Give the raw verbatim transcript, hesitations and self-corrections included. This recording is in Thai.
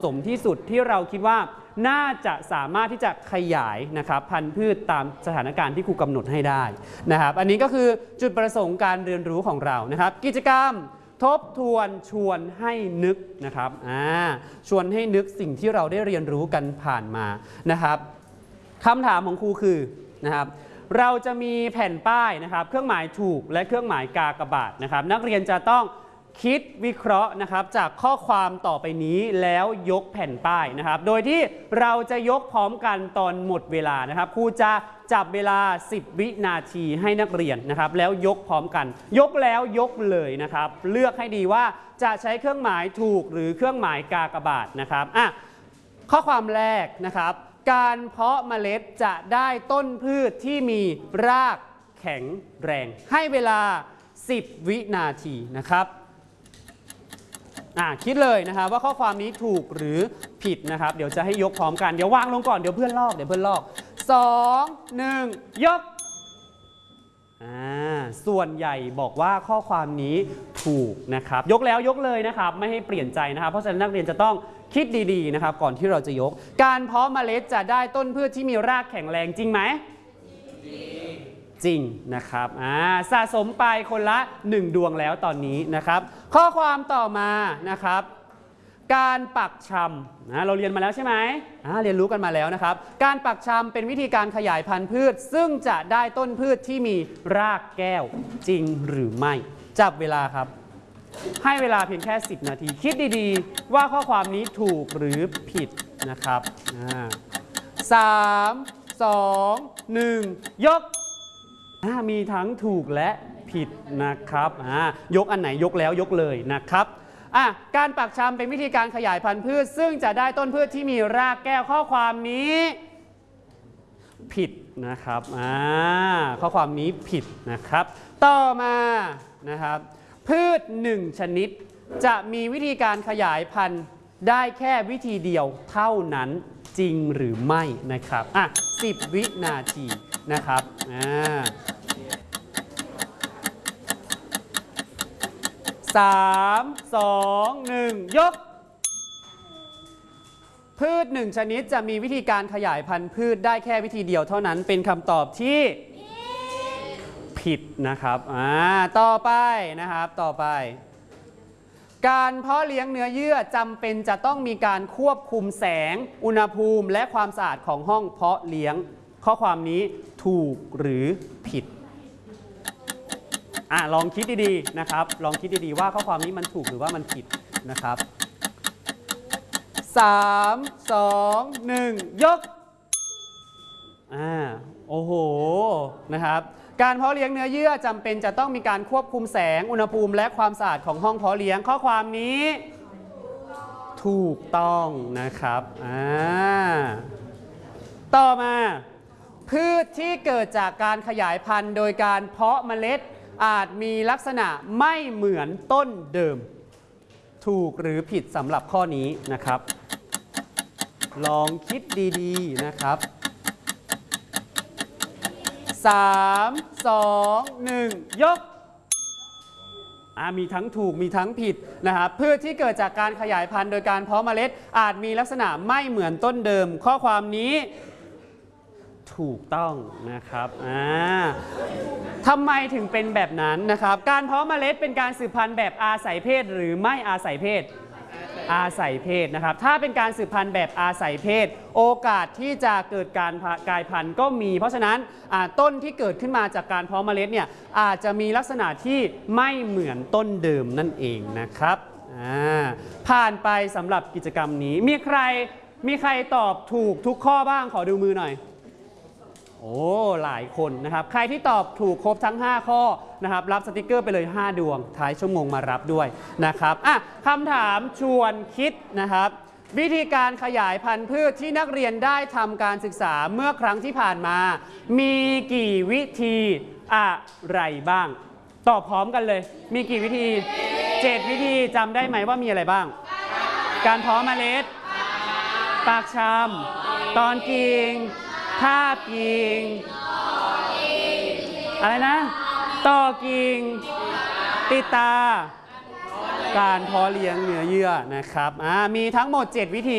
สมที่สุดที่เราคิดว่าน่าจะสามารถที่จะขยายนะครับพันธุ์พืชตามสถานการณ์ที่ครูกำหนดให้ได้นะครับอันนี้ก็คือจุดประสงค์การเรียนรู้ของเรานะครับกิจกรรมทบทวนชวนให้นึกนะครับอ่าชวนให้นึกสิ่งที่เราได้เรียนรู้กันผ่านมานะครับคำถามของครูคือนะครับเราจะมีแผ่นป้ายนะครับเครื่องหมายถูกและเครื่องหมายกากบาทนะครับนักเรียนจะต้องคิดวิเคราะห์นะครับจากข้อความต่อไปนี้แล้วยกแผ่นป้ายนะครับโดยที่เราจะยกพร้อมกันตอนหมดเวลานะครับครูจะจับเวลาสิบวินาทีให้นักเรียนนะครับแล้วยกพร้อมกันยกแล้วยกเลยนะครับเลือกให้ดีว่าจะใช้เครื่องหมายถูกหรือเครื่องหมายกากบาทนะครับอ่ะข้อความแรกนะครับการเพาะเมล็ดจะได้ต้นพืชที่มีรากแข็งแรงให้เวลาสิบวินาทีนะครับอ่าคิดเลยนะครับว่าข้อความนี้ถูกหรือผิดนะครับเดี๋ยวจะให้ยกพร้อมกันเดี๋ยววางลงก่อนเดี๋ยวเพื่อนลอกเดี๋ยวเพื่อนลอกสองหนึ่งยกอ่าส่วนใหญ่บอกว่าข้อความนี้ถูกนะครับยกแล้วยกเลยนะครับไม่ให้เปลี่ยนใจนะครับเพราะฉะนั้นนักเรียนจะต้องคิดดีๆนะครับก่อนที่เราจะยกการเพาะเมล็ดจะได้ต้นพืชที่มีรากแข็งแรงจริงไหมจริงนะครับอ่าสะสมไปคนละหนึ่งดวงแล้วตอนนี้นะครับข้อความต่อมานะครับการปักชำนะเราเรียนมาแล้วใช่ไหมอ่าเรียนรู้กันมาแล้วนะครับการปักชำเป็นวิธีการขยายพันธุ์พืชซึ่งจะได้ต้นพืชที่มีรากแก้วจริงหรือไม่จับเวลาครับให้เวลาเพียงแค่สิบนาทีคิดดีๆว่าข้อความนี้ถูกหรือผิดนะครับสามสองหนึ่งยกมีทั้งถูกและผิดนะครับยกอันไหนยกแล้วยกเลยนะครับการปักชำเป็นวิธีการขยายพันธุ์พืชซึ่งจะได้ต้นพืชที่มีรากแก้วข้อความนี้ผิดนะครับข้อความนี้ผิดนะครับต่อมานะครับพืชหนึ่งชนิดจะมีวิธีการขยายพันธุ์ได้แค่วิธีเดียวเท่านั้นจริงหรือไม่นะครับอ่ะสิบวินาทีนะครับอ่าสามสองหนึ่งยกพืชหนึ่งชนิดจะมีวิธีการขยายพันธุ์พืชได้แค่วิธีเดียวเท่านั้นเป็นคำตอบที่ผิดนะครับอ่าต่อไปนะครับต่อไปการเพาะเลี้ยงเนื้อเยื่อจำเป็นจะต้องมีการควบคุมแสงอุณหภูมิและความสะอาดของห้องเพาะเลี้ยงข้อความนี้ถูกหรือผิดอ่ะลองคิดดีๆนะครับลองคิดดีๆว่าข้อความนี้มันถูกหรือว่ามันผิดนะครับสามสองหนึ่งยกอ่าโอ้โหนะครับการเพาะเลี้ยงเนื้อเยื่อจำเป็นจะต้องมีการควบคุมแสงอุณหภูมิและความสะอาดของห้องเพาะเลี้ยงข้อความนี้ถูกต้องนะครับอ่าต่อมาพืชที่เกิดจากการขยายพันธุ์โดยการเพาะเมล็ดอาจมีลักษณะไม่เหมือนต้นเดิมถูกหรือผิดสำหรับข้อนี้นะครับลองคิดดีๆนะครับสามสองหนึ่งยกมีทั้งถูกมีทั้งผิดนะครับพืชที่เกิดจากการขยายพันธุ์โดยการเพาะเมล็ดอาจมีลักษณะไม่เหมือนต้นเดิมข้อความนี้ถูกต้องนะครับอ่าทำไมถึงเป็นแบบนั้นนะครับการเพาะเมล็ดเป็นการสืบพันธุ์แบบอาศัยเพศหรือไม่อาศัยเพศอาศัยเพศนะครับถ้าเป็นการสืบพันธุ์แบบอาศัยเพศโอกาสที่จะเกิดการกลายพันธุ์ก็มีเพราะฉะนั้นต้นที่เกิดขึ้นมาจากการเพาะเมล็ดเนี่ยอาจจะมีลักษณะที่ไม่เหมือนต้นเดิมนั่นเองนะครับผ่านไปสำหรับกิจกรรมนี้มีใครมีใครตอบถูกทุกข้อบ้างขอดูมือหน่อยโอ้หลายคนนะครับใครที่ตอบถูกครบทั้งห้าข้อนะครับรับสติกเกอร์ไปเลยห้าดวงท้ายชั่วโมงมารับด้วยนะครับอ่ะคำถามชวนคิดนะครับวิธีการขยายพันธุ์พืชที่นักเรียนได้ทำการศึกษาเมื่อครั้งที่ผ่านมามีกี่วิธีอะไรบ้างตอบพร้อมกันเลยมีกี่วิธีเจ็ดวิธีจำได้ไหมว่ามีอะไรบ้างการเพาะเมล็ดปากชำตอนกิ่งทาบกิ่งอะไรนะต่อกิ่งติดตาการเพาะเลี้ยงเนื้อเยื่อนะครับมีทั้งหมดเจ็ดวิธี